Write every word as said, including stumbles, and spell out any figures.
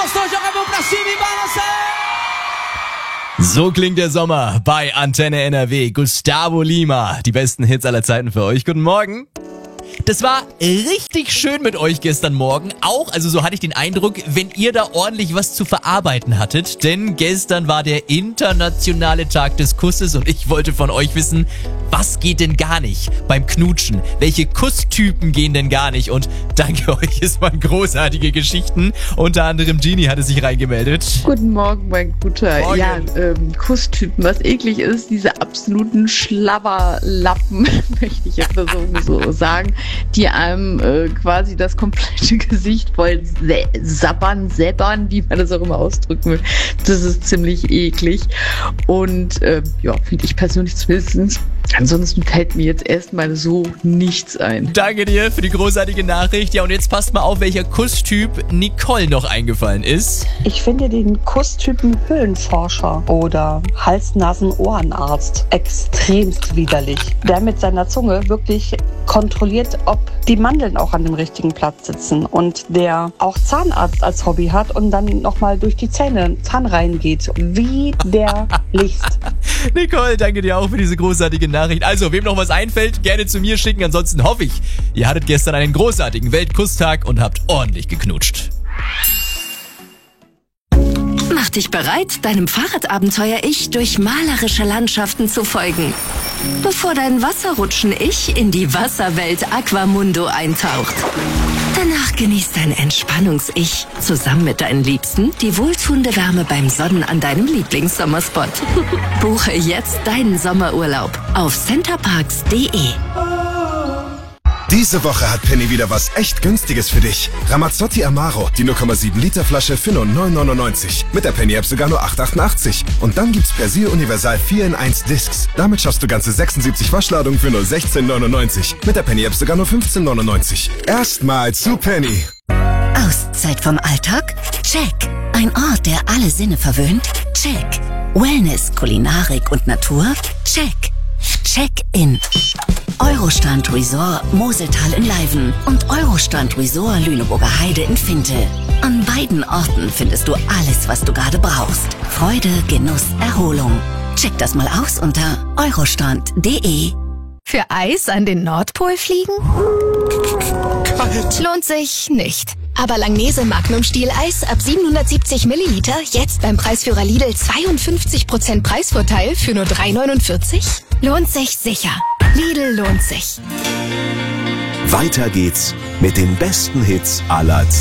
Gostou, joga a mão pra cima e balança! So klingt der Sommer bei Antenne N R W. Gustavo Lima, die besten Hits aller Zeiten für euch. Guten Morgen. Das war richtig schön mit euch gestern Morgen. Auch, also so hatte ich den Eindruck, wenn ihr da ordentlich was zu verarbeiten hattet. Denn gestern war der internationale Tag des Kusses und ich wollte von euch wissen, was geht denn gar nicht beim Knutschen? Welche Kusstypen gehen denn gar nicht? Und dank euch, es waren großartige Geschichten. Unter anderem Genie hatte sich reingemeldet. Guten Morgen, mein Guter. Morgen. Ja, ähm, Kusstypen. Was eklig ist, diese absoluten Schlabberlappen, möchte ich jetzt so, so sagen, die einem äh, quasi das komplette Gesicht voll sä- sabbern, säbbern, wie man das auch immer ausdrücken will. Das ist ziemlich eklig. Und äh, ja, finde ich persönlich zumindest. Ansonsten fällt mir jetzt erstmal so nichts ein. Danke dir für die großartige Nachricht. Ja, und jetzt passt mal auf, welcher Kusstyp Nicole noch eingefallen ist. Ich finde den Kusstypen Höhlenforscher oder Hals-Nasen-Ohrenarzt extremst widerlich. Der mit seiner Zunge wirklich kontrolliert, ob die Mandeln auch an dem richtigen Platz sitzen. Und der auch Zahnarzt als Hobby hat und dann nochmal durch die Zähne, Zahnreihen geht. Widerlichst. Nicole, danke dir auch für diese großartige Nachricht. Also, wem noch was einfällt, gerne zu mir schicken. Ansonsten hoffe ich, ihr hattet gestern einen großartigen Weltkusstag und habt ordentlich geknutscht. Mach dich bereit, deinem Fahrradabenteuer-Ich durch malerische Landschaften zu folgen. Bevor dein Wasserrutschen-Ich in die Wasserwelt Aquamundo eintaucht. Danach genießt dein Entspannungs-Ich zusammen mit deinen Liebsten die wohltuende Wärme beim Sonnen an deinem Lieblingssommerspot. Buche jetzt deinen Sommerurlaub auf centerparks punkt de. Diese Woche hat Penny wieder was echt Günstiges für dich. Ramazzotti Amaro, die null Komma sieben Liter Flasche für nur neun neunundneunzig. Mit der Penny-App sogar nur acht achtundachtzig. Und dann gibt's Persil Universal vier in eins Discs. Damit schaffst du ganze sechsundsiebzig Waschladungen für nur sechzehn neunundneunzig. Mit der Penny-App sogar nur fünfzehn neunundneunzig. Erstmal zu Penny. Auszeit vom Alltag? Check. Ein Ort, der alle Sinne verwöhnt? Check. Wellness, Kulinarik und Natur? Check. Check-in. Eurostrand Resort Moseltal in Leiven und Eurostrand Resort Lüneburger Heide in Finte. An beiden Orten findest du alles, was du gerade brauchst. Freude, Genuss, Erholung. Check das mal aus unter eurostrand punkt de. Für Eis an den Nordpol fliegen? Kalt. Lohnt sich nicht. Aber Langnese Magnum Stieleis ab siebenhundertsiebzig Milliliter jetzt beim Preisführer Lidl zweiundfünfzig Prozent Preisvorteil für nur drei neunundvierzig? Lohnt sich sicher. Lidl lohnt sich. Weiter geht's mit den besten Hits aller Zeiten.